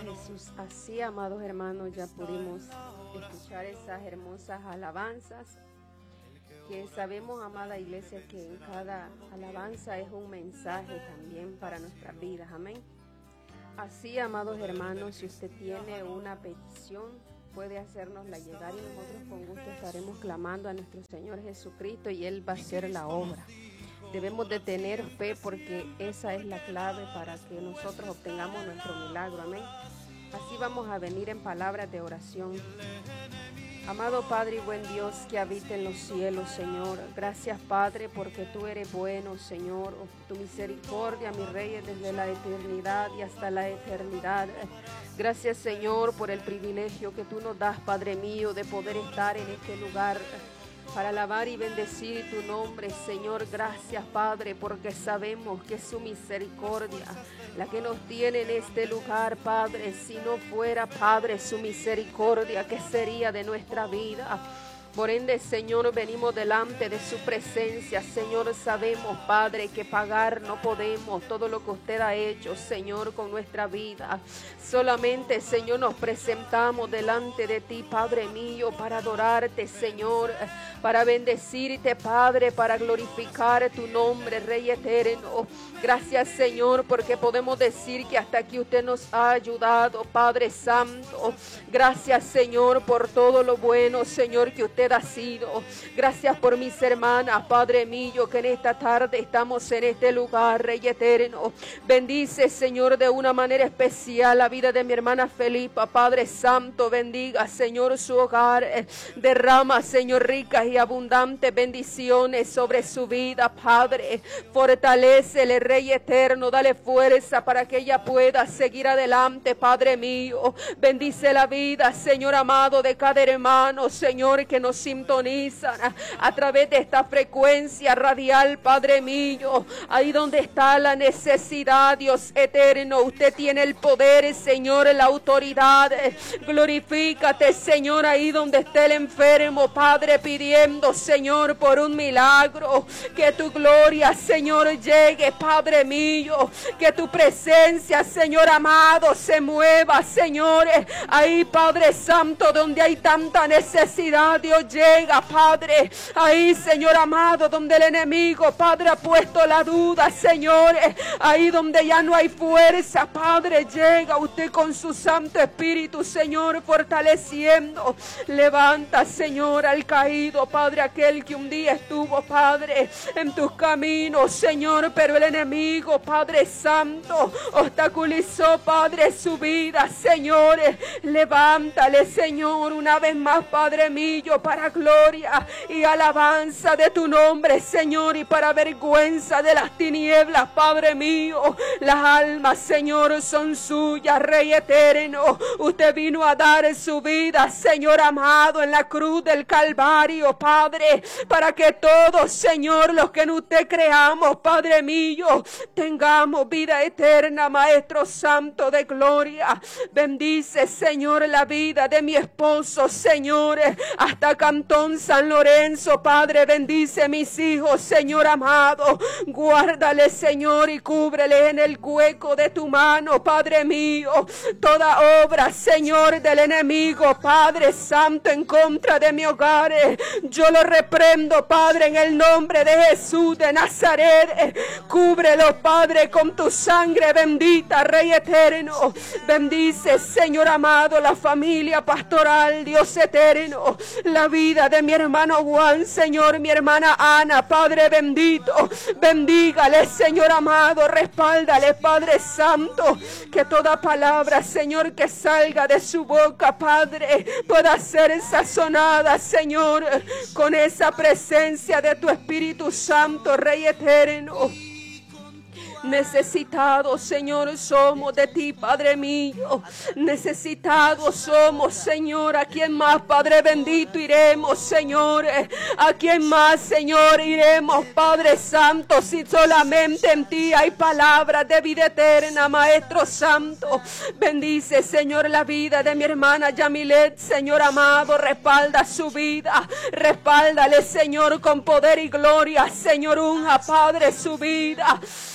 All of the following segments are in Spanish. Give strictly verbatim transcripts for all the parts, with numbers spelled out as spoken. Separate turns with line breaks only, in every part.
Jesús. Así, amados hermanos, ya pudimos escuchar esas hermosas alabanzas que sabemos, amada iglesia, que en cada alabanza es un mensaje también para nuestras vidas. Amén. Así, amados hermanos, si usted tiene una petición, puede hacérnosla llegar y nosotros con gusto estaremos clamando a nuestro Señor Jesucristo y Él va a hacer la obra. Debemos de tener fe porque esa es la clave para que nosotros obtengamos nuestro milagro. Amén. Así vamos a venir en palabras de oración. Amado Padre y buen Dios que habita en los cielos, Señor. Gracias, Padre, porque tú eres bueno, Señor. Tu misericordia, mi Rey, es desde la eternidad y hasta la eternidad. Gracias, Señor, por el privilegio que tú nos das, Padre mío, de poder estar en este lugar para alabar y bendecir tu nombre, Señor. Gracias, Padre, porque sabemos que es su misericordia la que nos tiene en este lugar, Padre. Si no fuera, Padre, su misericordia, ¿qué sería de nuestra vida? Por ende, Señor, venimos delante de su presencia. Señor, sabemos, Padre, que pagar no podemos todo lo que usted ha hecho, Señor, con nuestra vida. Solamente, Señor, nos presentamos delante de ti, Padre mío, para adorarte, Señor, para bendecirte, Padre, para glorificar tu nombre, Rey eterno. Gracias, Señor, porque podemos decir que hasta aquí usted nos ha ayudado, Padre Santo. Gracias, Señor, por todo lo bueno, Señor, que usted ha sido. Gracias por mis hermanas, Padre mío, que en esta tarde estamos en este lugar, Rey eterno. Bendice, Señor, de una manera especial la vida de mi hermana Felipa, Padre Santo. Bendiga, Señor, su hogar. Derrama, Señor, ricas y abundantes bendiciones sobre su vida, Padre. Fortalécele, Rey eterno. Dale fuerza para que ella pueda seguir adelante, Padre mío. Bendice la vida, Señor amado, de cada hermano, Señor, que nos sintonizan a, a través de esta frecuencia radial, Padre mío. Ahí donde está la necesidad, Dios eterno, usted tiene el poder, Señor, la autoridad. Glorifícate, Señor, ahí donde esté el enfermo, Padre, pidiendo, Señor, por un milagro. Que tu gloria, Señor, llegue, Padre mío. Que tu presencia, Señor amado, se mueva, Señor. Ahí, Padre Santo, donde hay tanta necesidad, Dios llega, Padre. Ahí, Señor amado, donde el enemigo, Padre, ha puesto la duda, Señor. Ahí donde ya no hay fuerza, Padre, llega usted con su Santo Espíritu, Señor, fortaleciendo. Levanta, Señor, al caído, Padre, aquel que un día estuvo, Padre, en tus caminos, Señor, pero el enemigo, Padre Santo, obstaculizó, Padre, su vida, Señor. Levántale, Señor, una vez más, Padre mío, para gloria y alabanza de tu nombre, Señor, y para vergüenza de las tinieblas, Padre mío. Las almas, Señor, son suyas, Rey eterno. Usted vino a dar su vida, Señor amado, en la cruz del Calvario, Padre, para que todos, Señor, los que en usted creamos, Padre mío, tengamos vida eterna, Maestro Santo de gloria. Bendice, Señor, la vida de mi esposo, Señor, hasta Cantón San Lorenzo, Padre. Bendice mis hijos, Señor amado. Guárdale, Señor, y cúbrele en el hueco de tu mano, Padre mío. Toda obra, Señor, del enemigo, Padre Santo, en contra de mi hogar, yo lo reprendo, Padre, en el nombre de Jesús de Nazaret. Cúbrelo, Padre, con tu sangre bendita, Rey eterno. Bendice, Señor amado, la familia pastoral, Dios eterno. La vida de mi hermano Juan, Señor, mi hermana Ana, Padre bendito. Bendígale, Señor amado, respáldale, Padre Santo. Que toda palabra, Señor, que salga de su boca, Padre, pueda ser sazonada, Señor, con esa presencia de tu Espíritu Santo, Rey eterno. Necesitados, Señor, somos de ti, Padre mío. Necesitados somos, Señor. ¿A quién más, Padre bendito, iremos, Señor? ¿A quién más, Señor, iremos, Padre Santo, si solamente en ti hay palabras de vida eterna, Maestro Santo? Bendice, Señor, la vida de mi hermana Yamilet, Señor amado. Respalda su vida. Respáldale, Señor, con poder y gloria. Señor, unja, Padre, su vida.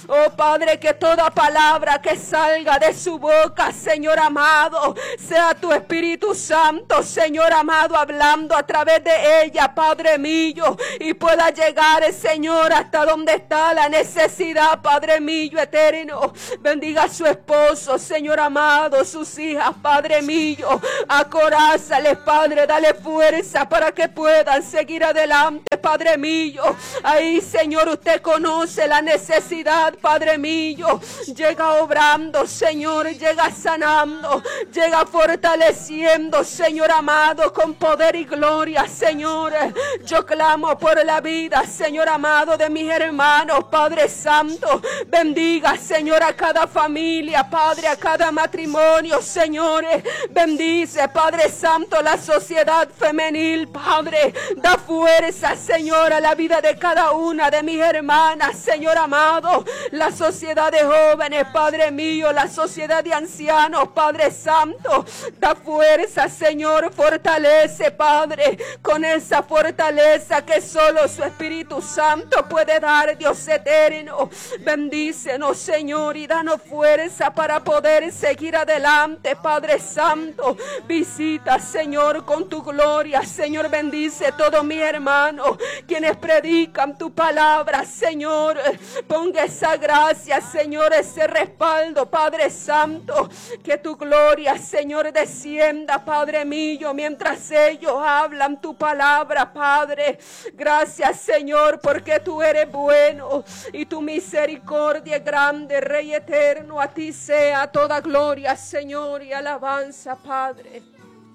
Oh Padre, que toda palabra que salga de su boca, Señor amado, sea tu Espíritu Santo, Señor amado, hablando a través de ella, Padre mío, y pueda llegar, Señor, hasta donde está la necesidad, Padre mío eterno. Bendiga a su esposo, Señor amado, sus hijas, Padre mío, acorázales, Padre, dale fuerza para que puedan seguir adelante, Padre mío. Ahí, Señor, usted conoce la necesidad, Padre mío. Llega obrando, Señor, llega sanando, llega fortaleciendo, Señor amado, con poder y gloria, Señor. Yo clamo por la vida, Señor amado, de mis hermanos, Padre Santo. Bendiga, Señor, a cada familia, Padre, a cada matrimonio, Señor. Bendice, Padre Santo, la sociedad femenil, Padre. Da fuerza, Señor, a la vida de cada una de mis hermanas, Señor amado. La sociedad de jóvenes, Padre mío, la sociedad de ancianos, Padre Santo. Da fuerza, Señor, fortalece, Padre, con esa fortaleza que solo su Espíritu Santo puede dar, Dios eterno. Bendícenos, Señor, y danos fuerza para poder seguir adelante, Padre Santo. Visita, Señor, con tu gloria, Señor, bendice todos mis hermanos, quienes predican tu palabra, Señor. Ponga esa gracia, Señor, ese respaldo, Padre Santo. Que tu gloria, Señor, descienda, Padre mío, mientras ellos hablan tu palabra, Padre. Gracias, Señor, porque tú eres bueno y tu misericordia es grande, Rey eterno. A ti sea toda gloria, Señor, y alabanza, Padre.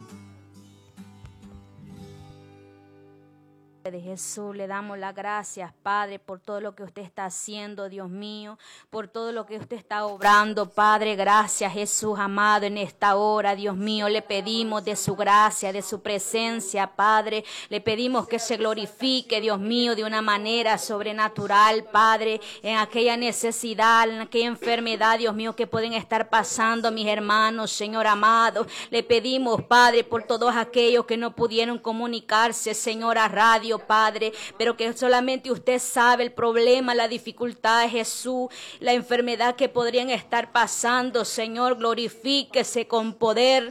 De Jesús, le damos las gracias, Padre, por todo lo que usted está haciendo, Dios mío, por todo lo que usted está obrando, Padre. Gracias, Jesús amado, en esta hora, Dios mío, le pedimos de su gracia, de su presencia, Padre. Le pedimos que se glorifique, Dios mío, de una manera sobrenatural, Padre, en aquella necesidad, en aquella enfermedad, Dios mío, que pueden estar pasando mis hermanos, Señor amado. Le pedimos, Padre, por todos aquellos que no pudieron comunicarse, Señor, a radio, Padre, pero que solamente usted sabe el problema, la dificultad, Jesús, la enfermedad que podrían estar pasando, Señor. Glorifíquese con poder.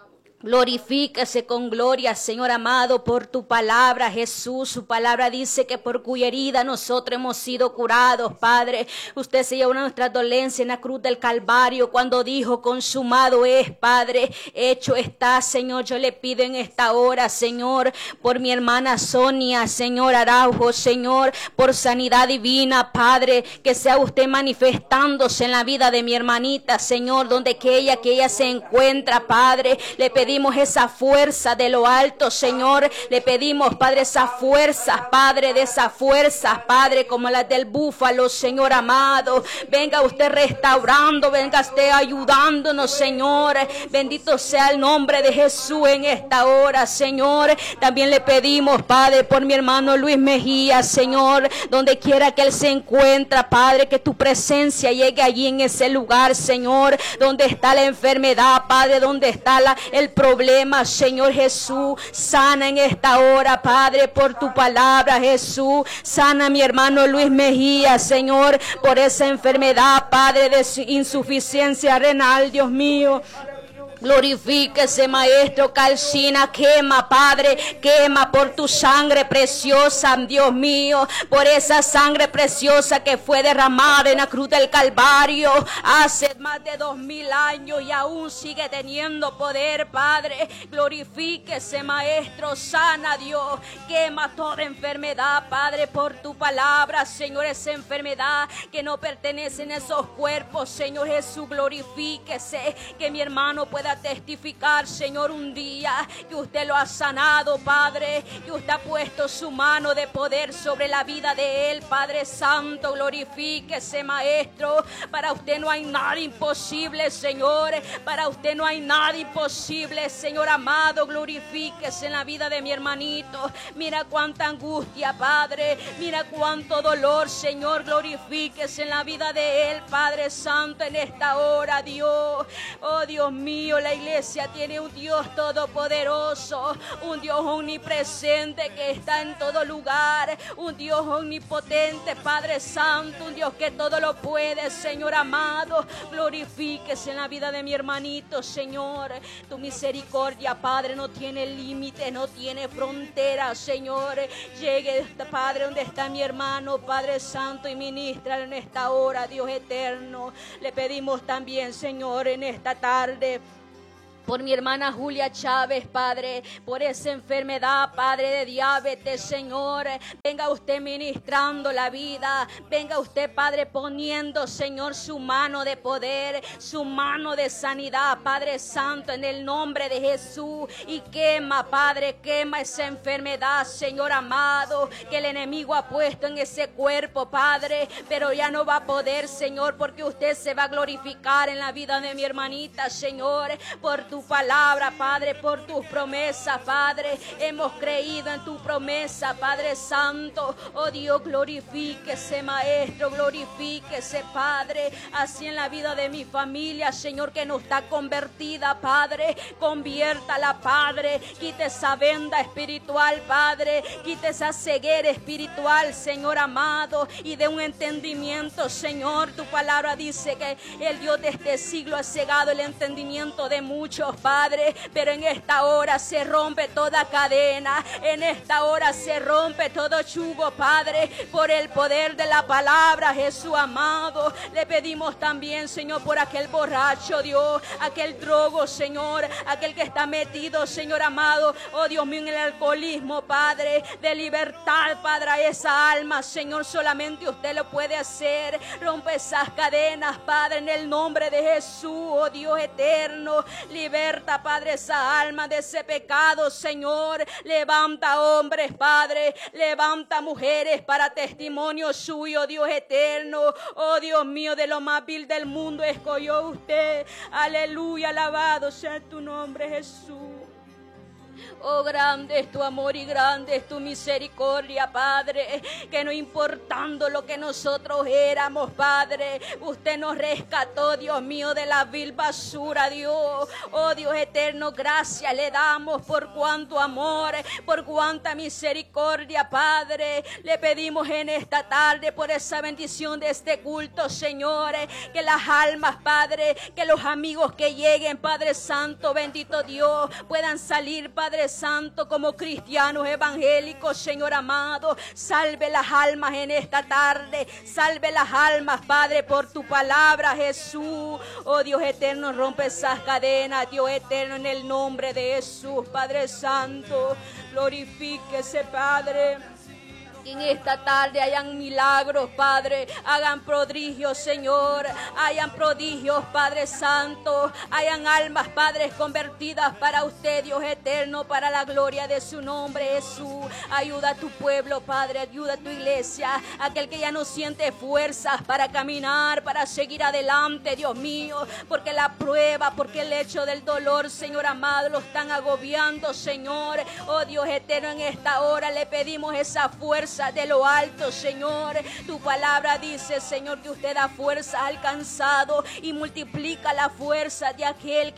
Glorifíquese con gloria, Señor amado, por tu palabra, Jesús. Su palabra dice que por cuya herida nosotros hemos sido curados, Padre. Usted se llevó nuestra dolencia en la cruz del Calvario cuando dijo: consumado es, Padre. Hecho está, Señor. Yo le pido en esta hora, Señor, por mi hermana Sonia, Señor Araujo, Señor, por sanidad divina, Padre, que sea usted manifestándose en la vida de mi hermanita, Señor, donde que ella, que ella se encuentra, Padre. Le pedimos esa fuerza de lo alto, Señor. Le pedimos, Padre, esa fuerza, Padre, de esa fuerza, Padre, como las del búfalo, Señor amado. Venga usted restaurando, venga usted ayudándonos, Señor. Bendito sea el nombre de Jesús en esta hora, Señor. También le pedimos, Padre, por mi hermano Luis Mejía, Señor, donde quiera que él se encuentra, Padre, que tu presencia llegue allí en ese lugar, Señor, donde está la enfermedad, Padre, donde está la, el problema, Señor Jesús. Sana en esta hora, Padre, por tu palabra, Jesús. Sana a mi hermano Luis Mejía, Señor, por esa enfermedad, Padre, de insuficiencia renal, Dios mío. Glorifíquese, Maestro. Calcina, quema, Padre, quema por tu sangre preciosa, Dios mío, por esa sangre preciosa que fue derramada en la cruz del Calvario hace más de dos mil años y aún sigue teniendo poder, Padre. Glorifíquese, Maestro. Sana, Dios, quema toda enfermedad, Padre, por tu palabra, Señor. Esa enfermedad que no pertenece en esos cuerpos, Señor Jesús. Glorifíquese, que mi hermano pueda testificar, Señor, un día que usted lo ha sanado, Padre, que usted ha puesto su mano de poder sobre la vida de él, Padre Santo. Glorifíquese, Maestro. Para usted no hay nada imposible, Señor. Para usted no hay nada imposible, Señor amado. Glorifíquese en la vida de mi hermanito. Mira cuánta angustia, Padre. Mira cuánto dolor, Señor. Glorifíquese en la vida de él, Padre Santo, en esta hora, Dios. Oh, Dios mío. mío, la iglesia tiene un Dios todopoderoso, un Dios omnipresente que está en todo lugar, un Dios omnipotente, Padre Santo, un Dios que todo lo puede, Señor amado. Glorifíquese en la vida de mi hermanito, Señor. Tu misericordia, Padre, no tiene límites, no tiene fronteras, Señor. Llegue, Padre, donde está mi hermano, Padre Santo, y ministra en esta hora, Dios eterno. Le pedimos también, Señor, en esta tarde, por mi hermana Julia Chávez, Padre, por esa enfermedad, Padre, de diabetes, Señor. Venga usted ministrando la vida. Venga usted, Padre, poniendo, Señor, su mano de poder, su mano de sanidad, Padre Santo, en el nombre de Jesús. Y quema, Padre, quema esa enfermedad, Señor amado, que el enemigo ha puesto en ese cuerpo, Padre. Pero ya no va a poder, Señor, porque usted se va a glorificar en la vida de mi hermanita, Señor, por tu Tu palabra, Padre, por tus promesas, Padre. Hemos creído en tu promesa, Padre Santo. Oh Dios, glorifíquese, Maestro, glorifíquese, Padre. Así en la vida de mi familia, Señor, que no está convertida, Padre. Conviértala, Padre. Quite esa venda espiritual, Padre. Quite esa ceguera espiritual, Señor amado. Y de un entendimiento, Señor. Tu palabra dice que el Dios de este siglo ha cegado el entendimiento de muchos, Padre, pero en esta hora se rompe toda cadena, en esta hora se rompe todo yugo, Padre, por el poder de la palabra, Jesús amado. Le pedimos también, Señor, por aquel borracho, Dios, aquel drogo, Señor, aquel que está metido, Señor amado, oh Dios mío, en el alcoholismo, Padre, de libertad, Padre, a esa alma, Señor, solamente usted lo puede hacer. Rompe esas cadenas, Padre, en el nombre de Jesús, oh Dios eterno. Liberta, Padre, esa alma de ese pecado, Señor. Levanta hombres, Padre. Levanta mujeres para testimonio suyo, Dios eterno. Oh Dios mío, de lo más vil del mundo escogió usted. Aleluya, alabado sea tu nombre, Jesús. Oh, grande es tu amor y grande es tu misericordia, Padre, que no importando lo que nosotros éramos, Padre, usted nos rescató, Dios mío, de la vil basura, Dios. Oh, Dios eterno, gracias le damos por cuánto amor, por cuánta misericordia, Padre. Le pedimos en esta tarde por esa bendición de este culto, Señor, que las almas, Padre, que los amigos que lleguen, Padre Santo, bendito Dios, puedan salir, Padre Santo, como cristianos evangélicos, Señor amado. Salve las almas en esta tarde. Salve las almas, Padre, por tu palabra, Jesús. Oh Dios eterno, rompe esas cadenas, Dios eterno, en el nombre de Jesús, Padre Santo. Glorifíquese, Padre. Que en esta tarde hayan milagros, Padre, hagan prodigios, Señor, hayan prodigios, Padre Santo, hayan almas, Padres, convertidas para usted, Dios eterno, para la gloria de su nombre, Jesús. Ayuda a tu pueblo, Padre, ayuda a tu iglesia, aquel que ya no siente fuerzas para caminar, para seguir adelante, Dios mío, porque la prueba, porque el hecho del dolor, Señor amado, lo están agobiando, Señor. Oh Dios eterno, en esta hora le pedimos esa fuerza de lo alto, Señor. Tu palabra dice, Señor, que usted da fuerza al cansado y multiplica la fuerza de aquel que